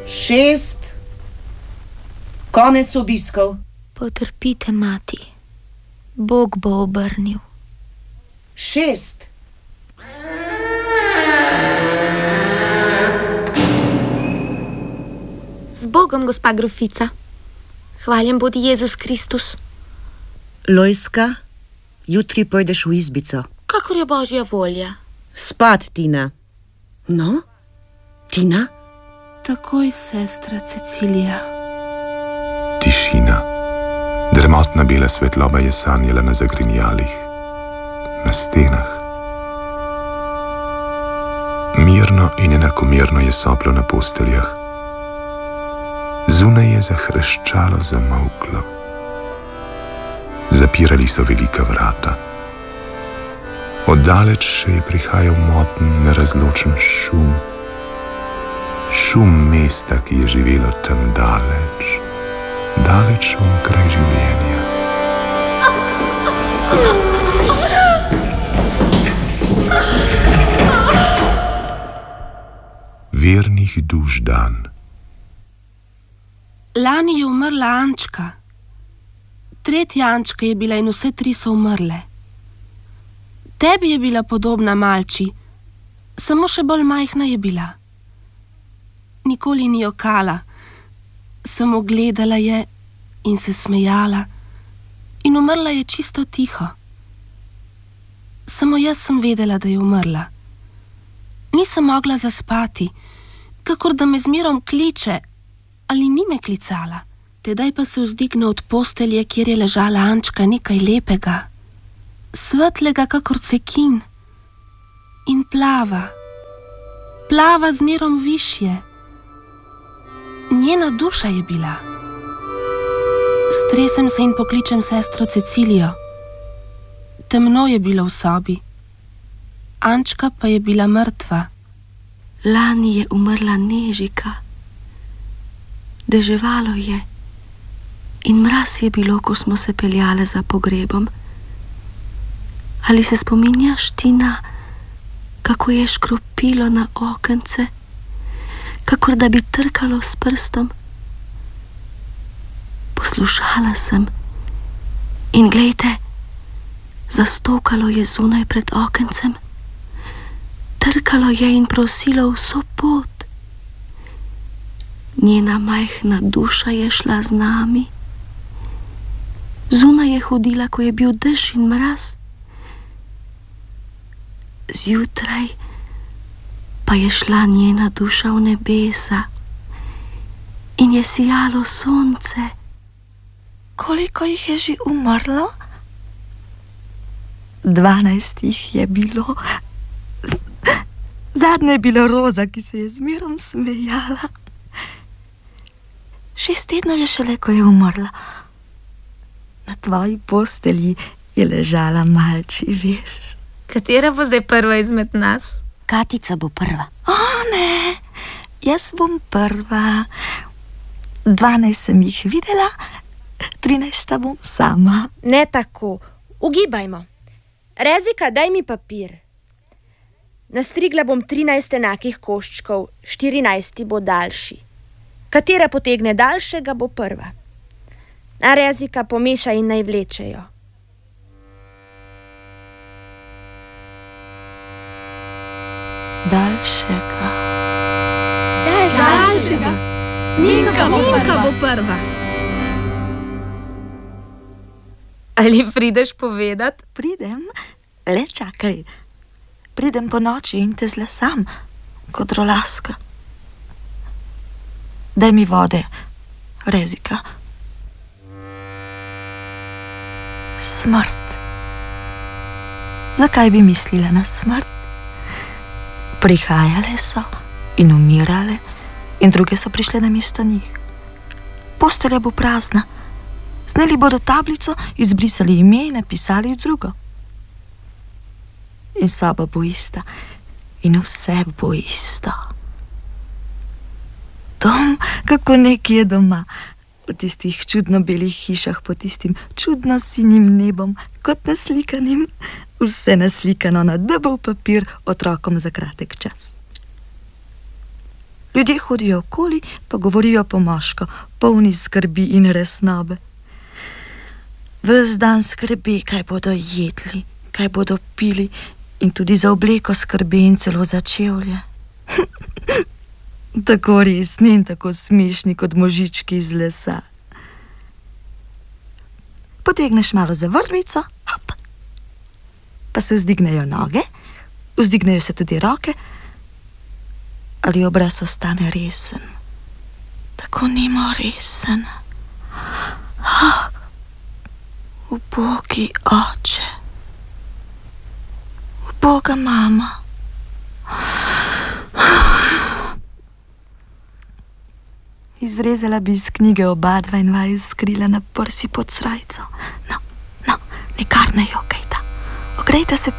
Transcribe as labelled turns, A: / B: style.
A: 6. Konec obiskov.
B: Potrpite, mati. Bog bo obrnil.
A: 6.
B: Z Bogom, gospa grofica. Hvaljen bodi Jezus Kristus.
A: Lojska, jutri pojdeš v izbico.
B: Kakor je Božja volja.
A: Spat, Tina. No, Tina?
C: Takoj, sestra Cecilija.
D: Tišina. Dremotna bela svetloba je sanjala na zagrinjalih, na stenah. Mirno in enakomerno je soplo na posteljah. Zunaj je zahreščalo, zamolklo. Zapirali so velika vrata. Oddaleč še je prihajal moten, nerazločen šum. Šum mesta, ki je živelo tam daleč, daleč onkraj življenja. Vernih duš dan.
C: Lani je umrla Ančka. Tretja Ančka je bila in vse tri so umrle. Tebi je bila podobna malči, samo še bolj majhna je bila. Nikoli ni jokala, samo gledala je in se smejala in umrla je čisto tiho. Samo jaz sem vedela, da je umrla. Nisem mogla zaspati, kakor da me zmerom kliče, ali ni me klicala. Tedaj pa se vzdigne od postelje, kjer je ležala Ančka, nekaj lepega, svetlega kakor cekin, in plava. Plava zmerom višje. Njena duša je bila. Stresem se in pokličem sestro Cecilijo. Temno je bilo v sobi. Ančka pa je bila mrtva.
E: Lani je umrla Nežika. Deževalo je in mraz je bilo, ko smo se peljale za pogrebom. Ali se spominjaš, Tina, kako je škropilo na okence, kakor da bi trkalo s prstom? Poslušala sem in glejte, zastokalo je zunaj pred okencem. Trkalo je in prosilo vso pot. Njena majhna duša je šla z nami. Zunaj je hodila, ko je bil dež in mraz. Zjutraj pa je šla njena duša v nebesa in je sijalo sonce.
F: Koliko jih je že umrlo?
G: 12 jih je bilo. Zadnja je bila Roza, ki se je zmerom smejala. 6 tednov je šele, ko je umrla. Na tvoji postelji je ležala malči, veš.
B: Katera bo zdaj prva izmed nas?
E: Katica bo prva.
G: O, ne, jaz bom prva. 12 sem jih videla, 13 bom sama.
H: Ne tako, ugibajmo. Rezika, daj mi papir. Nastrigla bom 13 enakih koščkov, 14 bo daljši. Katera potegne daljšega, bo prva. A Rezika pomeša in naj vlečejo.
G: Daljšega.
B: Daljšega. Ninka bo prva. Ali prideš povedat?
G: Pridem, le čakaj. Pridem po noči in te zlesam kot rolaska. Daj mi vode, Rezika. Smrt. Zakaj bi mislila na smrt? Prihajale so in umirale in druge so prišle namesto njih. Postelja bo prazna. Sneli bodo tablico, izbrisali ime in napisali drugo. In soba bo ista in vse bo isto. Dom, kako neki je doma, v tistih čudno belih hišah pod tistim čudno sinjim nebom, kot naslikanim, vse naslikano na debel papir otrokom za kratek čas. Ljudje hodijo okoli, pa govorijo po moško, polni skrbi in resnobe. Ves dan skrbi, kaj bodo jedli, kaj bodo pili, in tudi za obleko skrbi in celo za čevlje. Tako resni in tako smešni kot možički iz lesa. Potegneš malo za vrvico, hop, pa se vzdignejo noge, vzdignejo se tudi roke, ali obraz ostane resen. Tako nemo resen. Ubogi oče, uboga mama. Izrezala bi iz knjige obadva in vaju skrila na prsi pod srajco. No, nikar ne jokajta. Ogrejte se